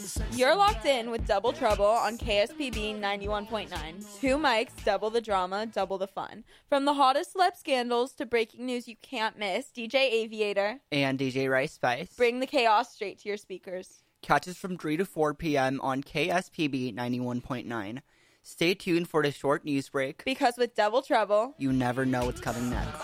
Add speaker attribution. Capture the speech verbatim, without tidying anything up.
Speaker 1: You're locked in with Double Trouble on K S P B ninety-one point nine. Two mics, double the drama, double the fun. From the hottest celeb scandals to breaking news you can't miss, D J Aviator
Speaker 2: and D J Rice Spice
Speaker 1: bring the chaos straight to your speakers.
Speaker 2: Catch us from three to four p.m. on K S P B ninety-one point nine. Stay tuned for the short news break.
Speaker 1: Because with Double Trouble,
Speaker 2: you never know what's coming next.